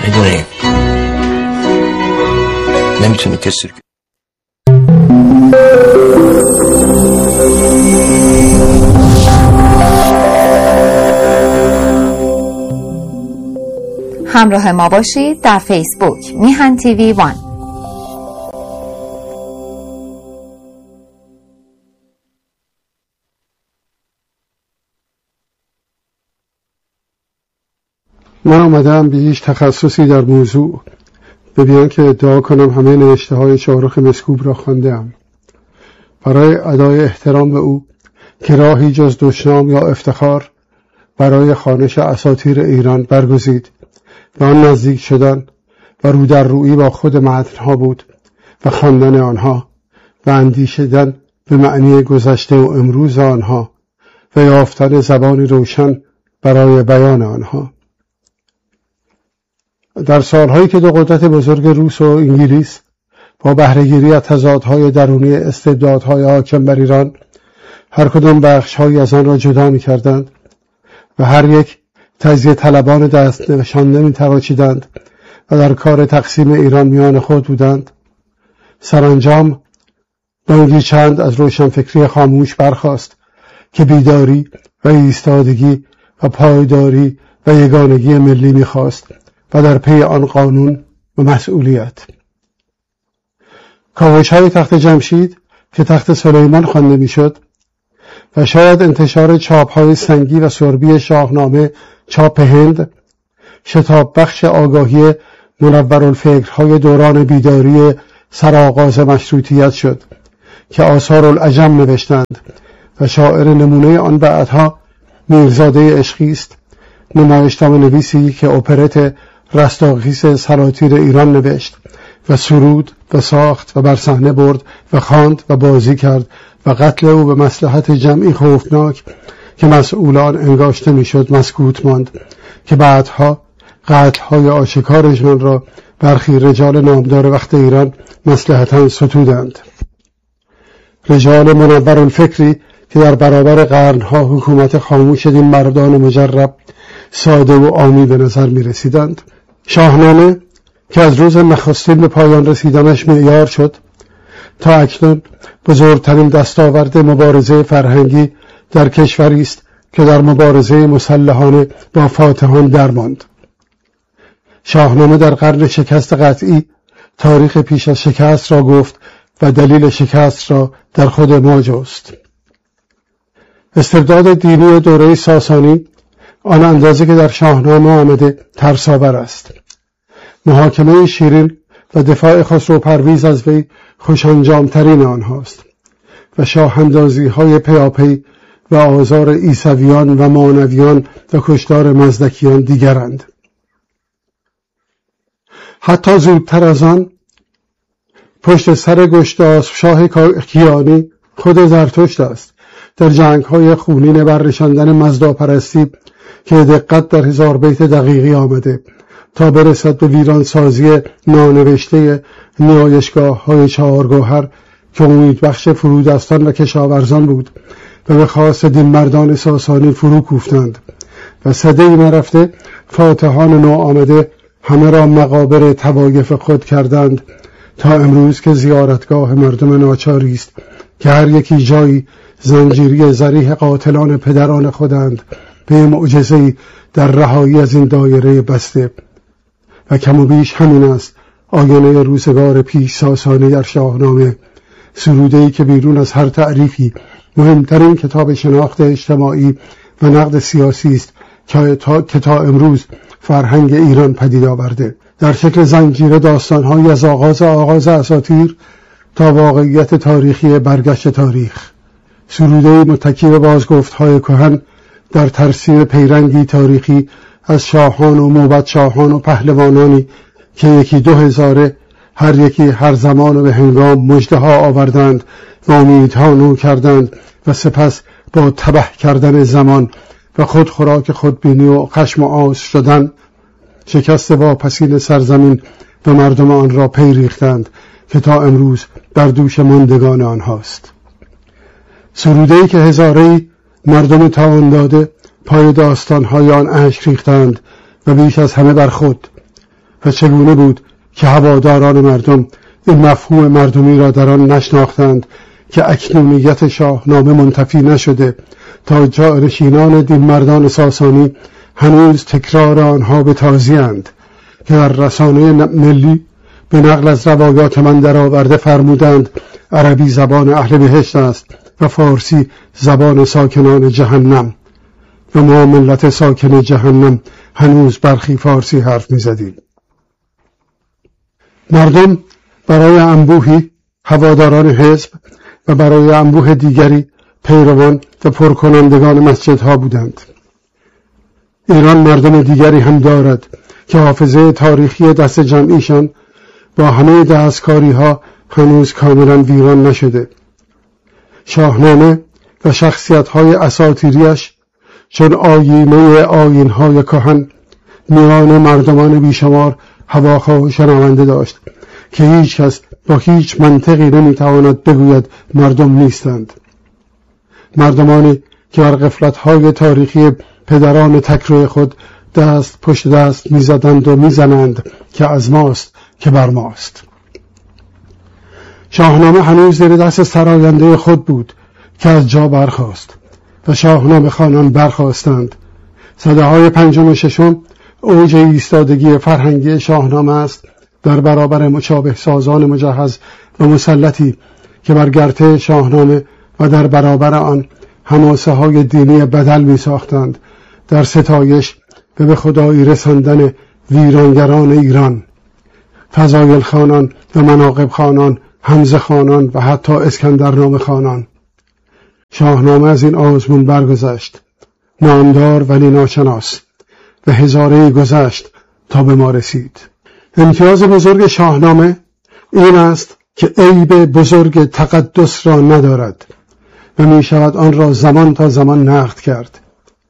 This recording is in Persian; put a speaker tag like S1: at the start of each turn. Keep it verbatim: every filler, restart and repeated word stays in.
S1: میدونی نمیتونی کسی رو
S2: همراه ما باشید در فیسبوک میهن تیوی وان.
S3: من آمدم به هیچ تخصصی در موضوع به بیان که ادعا کنم همه نوشته های شاهرخ مسکوب را خوانده‌ام. برای ادای احترام به او که راهی جز دشنام یا افتخار برای خوانش اساطیر ایران برگزید و آن نزدیک شدن و رو در رویی با خود متن‌ها بود و خواندن آنها و اندیشیدن به معنی گذشته و امروز آنها و یافتن زبانی روشن برای بیان آنها. در سالهایی که دو قدرت بزرگ روس و انگلیس با بهره‌گیری از تضادهای درونی استبدادهای حاکم بر ایران هر کدام بخش‌هایی از آن را جدا می‌کردند و هر یک تجزیه طلبان دست نشانده می‌تراچیدند و در کار تقسیم ایران میان خود بودند، سرانجام بانگی چند از روشنفکری خاموش برخاست که بیداری و ایستادگی و پایداری و یگانگی ملی می‌خواست و در پی آن قانون و مسئولیت. کاوش‌های تخت جمشید که تخت سلیمان خوانده می‌شد و شاید انتشار چاپ‌های سنگی و سربی شاهنامه چاپ هند شتاب بخش آگاهی منورالفکرهای دوران بیداری سرآغاز مشروطیت شد که آثار العجم نوشتند و شاعر نمونه آن بعدها میرزاده عشقی است، نمایشنامه نویسی که اپرت رستاخیز سراتیر ایران نوشت و سرود و ساخت و بر صحنه برد و خواند و بازی کرد و قتل او به مصلحت جمعی خوفناک که مسئولان انگاشته میشد مسکوت ماند که بعدها قتل‌های آشکارشان را برخی رجال نامدار وقت ایران مصلحتاً ستودند. رجال منورالفکری که در برابر قرنها حکومت خاموش این مردان مجرب ساده و عامی به نظر می رسیدند. شاهنامه که از روز نخستین به پایان رسیدنش معیار شد تا اکنون بزرگترین دستاورد مبارزه فرهنگی در کشوری است که در مبارزه مسلحانه با فاتحان درماند. شاهنامه در قرن شکست قطعی تاریخ پیش از شکست را گفت و دلیل شکست را در خود ما جست. استبداد دینی دوره ساسانی آن اندازه که در شاهنامه آمده ترساور است. محاکمه شیرین و دفاع خسرو پرویز از وی خوش‌انجام‌ترین آنهاست و شاه‌اندازی های پیاپی و آزار عیسویان و مانویان و کشتار مزدکیان دیگرند. حتی زودتر از آن پشت سر گشتاسپ شاه کیانی خود زرتشت است در جنگ‌های خونین برنشاندن مزداپرستی که دقت در هزار بیت دقیقی آمده تا برسد به ویرانسازی نانوشته نیایشگاه‌های چهارگوهر که امیدبخش فرودستان و کشاورزان بود و به خواست دین مردان ساسانی فرو کوفتند و سده‌ای نرفته فاتحان نو آمده همه را مقابر طوایف خود کردند تا امروز که زیارتگاه مردم ناچاری است که هر یکی جایی زنجیری ذریح قاتلان پدران خودند به معجزه‌ای در رهایی از این دایره بسته. و کم و بیش همین است آینه روزگار پیش ساسانی در شاهنامه، سروده‌ای که بیرون از هر تعریفی مهمترین کتاب شناخت اجتماعی و نقد سیاسی است که تا, که تا امروز فرهنگ ایران پدید آورده، در شکل زنجیره داستان‌هایی از آغاز آغاز اساطیر تا واقعیت تاریخی برگشت تاریخ. سروده‌ای متکی به بازگفت‌های کهن در ترسیم پیرنگی تاریخی از شاهان و موبد شاهان و پهلوانانی که یکی دو هزاره هر یکی هر زمان و به هنگام مژده‌ها آوردند و امیدها نو کردند و سپس با تبه کردن زمان و خود خوراک خودبینی و خشم و آز شدن شکست واپسین سرزمین و مردم آن را پی ریختند که تا امروز بر دوش ماندگان آنهاست. سروده‌ای که هزاره‌ای مردم تاوان داده پای داستان‌های آن اشک ریختند و بیش از همه بر خود و چگونه بود که هواداران مردم این مفهوم مردمی را در آن نشناختند که اکنونیت شاهنامه منتفی نشده تا جانشینان دین مردان ساسانی هنوز تکرار آنها به تازی‌اند که در رسانه ملی به نقل از روایات من در آورده فرمودند عربی زبان اهل بهشت است و فارسی زبان ساکنان جهنم و ما ملت ساکن جهنم هنوز برخی فارسی حرف می زدیم. مردم برای انبوهی هواداران حزب و برای انبوه دیگری پیروان و پرکنندگان مسجدها بودند. ایران مردم دیگری هم دارد که حافظه تاریخی دست جمعیشان با همه دستکاری ها هنوز کاملا ویران نشده. شاهنامه و شخصیت های اساطیریش چون آیینه آیین های کهن میان مردمان بیشمار هواخواه و شنونده داشت که هیچ کس با هیچ منطقی نمیتواند بگوید مردم نیستند. مردمانی که بر غفلت‌های تاریخی پدران تکروی خود دست پشت دست میزدند و میزنند که از ماست که بر ماست. شاهنامه هنوز زیر دست سراینده خود بود که از جا برخاست و شاهنامه خوانان برخاستند. سده‌های پنجم و ششم اوج ایستادگی فرهنگی شاهنامه است در برابر مشابه سازان مجهز و مسلطی که بر گرته شاهنامه و در برابر آن حماسه های دینی بدل می ساختند در ستایش و به خدایی رساندن ویرانگران ایران، فضایل خانان و مناقب خانان، حمزه خانان و حتی اسکندرنامه خانان. شاهنامه از این آزمون برگذشت، نامدار ولی ناشناس، و هزاره‌ای گذشت تا به ما رسید. امتیاز بزرگ شاهنامه این است که عیب بزرگ تقدس را ندارد و می شود آن را زمان تا زمان نقد کرد.